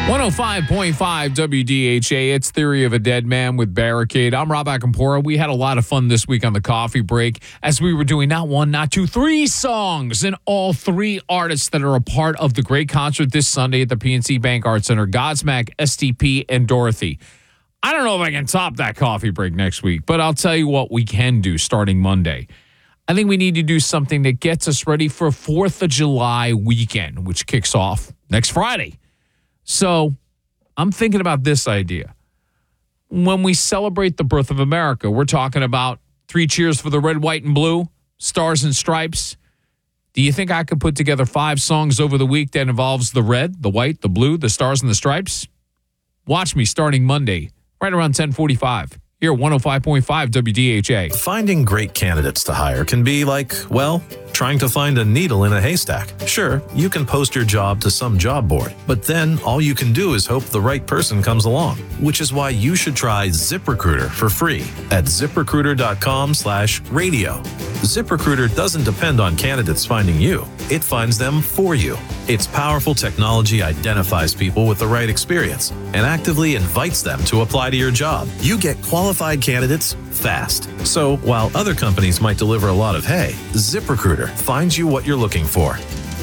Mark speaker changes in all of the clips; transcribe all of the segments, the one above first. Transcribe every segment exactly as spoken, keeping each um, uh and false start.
Speaker 1: one oh five point five W D H A, it's Theory of a Dead Man with Barricade. I'm Rob Akampora. We had a lot of fun this week on the coffee break as we were doing not one, not two, three songs, and all three artists that are a part of the great concert this Sunday at the P N C Bank Arts Center, Godsmack, S T P, and Dorothy. I don't know if I can top that coffee break next week, but I'll tell you what we can do starting Monday. I think we need to do something that gets us ready for fourth of July weekend, which kicks off next Friday. So I'm thinking about this idea. When we celebrate the birth of America, we're talking about three cheers for the red, white, and blue, stars and stripes. Do you think I could put together five songs over the week that involves the red, the white, the blue, the stars, and the stripes? Watch me starting Monday, right around ten forty-five. Here at one oh five point five W D H A.
Speaker 2: Finding great candidates to hire can be like, well, trying to find a needle in a haystack. Sure, you can post your job to some job board, but then all you can do is hope the right person comes along, which is why you should try ZipRecruiter for free at ZipRecruiter.com slash radio. ZipRecruiter doesn't depend on candidates finding you. It finds them for you. Its powerful technology identifies people with the right experience and actively invites them to apply to your job. You get qualified candidates fast. So while other companies might deliver a lot of hay, ZipRecruiter finds you what you're looking for.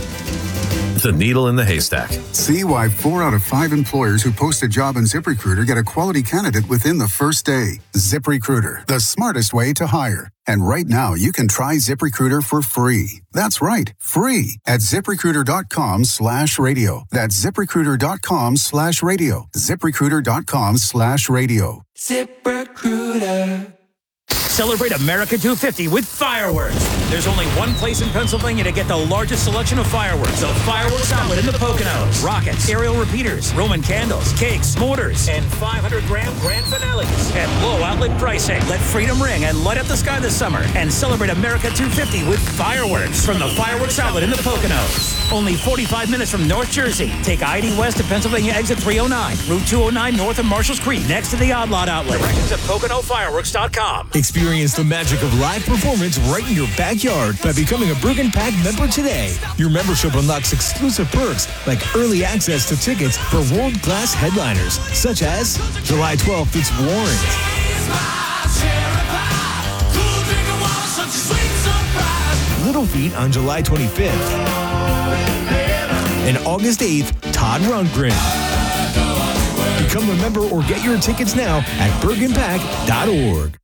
Speaker 2: The needle in the haystack.
Speaker 3: See why four out of five employers who post a job in ZipRecruiter get a quality candidate within the first day. ZipRecruiter, the smartest way to hire. And right now, you can try ZipRecruiter for free. That's right, free at ZipRecruiter.com slash radio. That's ZipRecruiter.com slash radio. ZipRecruiter.com slash radio.
Speaker 4: ZipRecruiter. Celebrate America two fifty with fireworks. There's only one place in Pennsylvania to get the largest selection of fireworks. The Fireworks Outlet in the Poconos. Rockets, aerial repeaters, Roman candles, cakes, mortars, and five hundred gram grand finales at low outlet pricing. Let freedom ring and light up the sky this summer and celebrate America two fifty with fireworks from the Fireworks Outlet in the Poconos. Only forty-five minutes from North Jersey. Take I eighty West to Pennsylvania exit three oh nine, Route two oh nine north of Marshall's Creek, next to the Odd Lot Outlet. Directions at Pocono Fireworks dot com.
Speaker 5: Experience the magic of live performance right in your backyard by becoming a Bergen Pack member today. Your membership unlocks exclusive perks like early access to tickets for world-class headliners, such as July twelfth, it's Warrant. Little Feat on July twenty-fifth. And August eighth, Todd Rundgren. Become a member or get your tickets now at bergen pack dot org.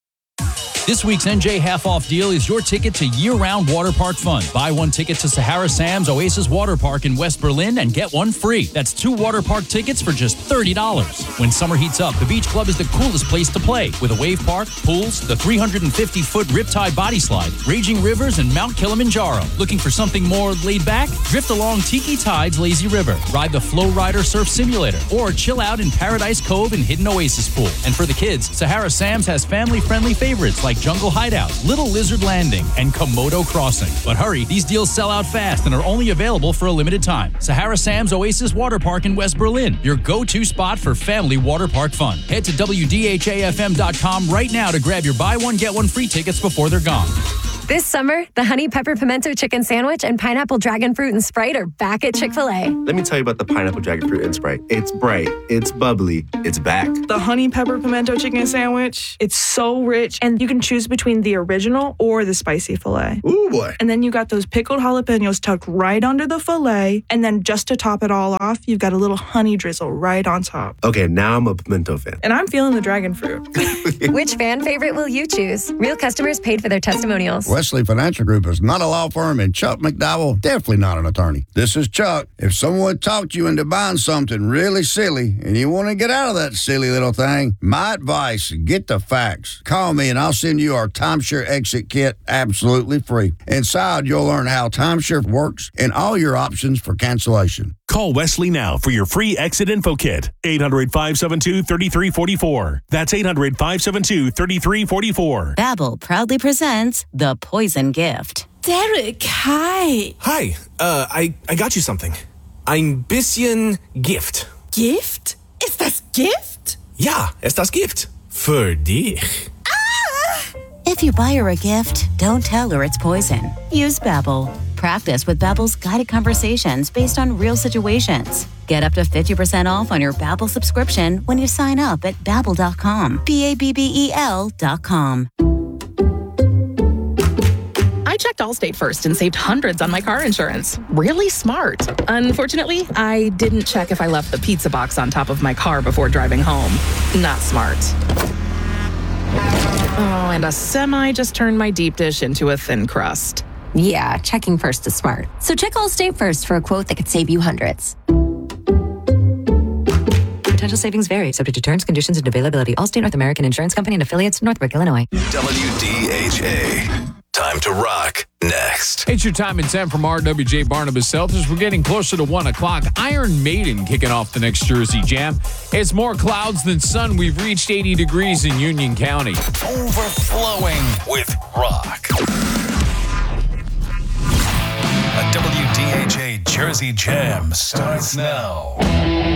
Speaker 6: This week's N J half-off deal is your ticket to year-round water park fun. Buy one ticket to Sahara Sam's Oasis Water Park in West Berlin and get one free. That's two water park tickets for just thirty dollars. When summer heats up, the Beach Club is the coolest place to play, with a wave park, pools, the three hundred fifty foot Riptide body slide, raging rivers, and Mount Kilimanjaro. Looking for something more laid back? Drift along Tiki Tide's Lazy River, ride the Flow Rider Surf Simulator, or chill out in Paradise Cove and Hidden Oasis Pool. And for the kids, Sahara Sam's has family-friendly favorites like Jungle Hideout, Little Lizard Landing, and Komodo Crossing. But hurry, these deals sell out fast and are only available for a limited time. Sahara Sam's Oasis Water Park in West Berlin, your go-to spot for family water park fun. Head to W D H A F M dot com right now to grab your buy one, get one free tickets before they're gone.
Speaker 7: This summer, the Honey Pepper Pimento Chicken Sandwich and Pineapple Dragon Fruit and Sprite are back at Chick-fil-A.
Speaker 8: Let me tell you about the Pineapple Dragon Fruit and Sprite. It's bright, it's bubbly, it's back.
Speaker 9: The Honey Pepper Pimento Chicken Sandwich, it's so rich, and you can choose between the original or the spicy filet.
Speaker 8: Ooh, boy.
Speaker 9: And then you got those pickled jalapenos tucked right under the filet, and then just to top it all off, you've got a little honey drizzle right on top.
Speaker 8: Okay, now I'm a pimento fan.
Speaker 9: And I'm feeling the dragon fruit.
Speaker 7: Which fan favorite will you choose? Real customers paid for their testimonials.
Speaker 10: Wesley Financial Group is not a law firm, and Chuck McDowell definitely not an attorney. This is Chuck. If someone talked you into buying something really silly and you want to get out of that silly little thing, my advice, get the facts. Call me and I'll send you our timeshare exit kit absolutely free. Inside, you'll learn how timeshare works and all your options for cancellation.
Speaker 11: Call Wesley now for your free exit info kit. eight hundred, five seven two, three three four four. That's eight hundred, five seven two, three three four four.
Speaker 12: Babbel proudly presents The Poison Gift.
Speaker 13: Derek, hi.
Speaker 14: Hi, uh, I, I got you something. Ein bisschen Gift.
Speaker 13: Gift? Ist das Gift?
Speaker 14: Ja, ist das Gift. Für dich.
Speaker 12: If you buy her a gift, don't tell her it's poison. Use Babbel. Practice with Babbel's guided conversations based on real situations. Get up to fifty percent off on your Babbel subscription when you sign up at babbel dot com. B A B B E L dot com.
Speaker 15: I checked Allstate first and saved hundreds on my car insurance. Really smart. Unfortunately, I didn't check if I left the pizza box on top of my car before driving home. Not smart. Oh, and a semi just turned my deep dish into a thin crust.
Speaker 16: Yeah, checking first is smart. So check Allstate first for a quote that could save you hundreds. Potential savings vary, subject to terms, conditions, and availability. Allstate North American Insurance Company and affiliates, Northbrook, Illinois.
Speaker 17: W D H A. Time to rock next.
Speaker 1: It's your time and ten from R W J Barnabas Celtics. We're getting closer to one o'clock. Iron Maiden kicking off the next Jersey Jam. It's more clouds than sun. We've reached eighty degrees in Union County.
Speaker 17: Overflowing with rock. A W D H A Jersey Jam starts now.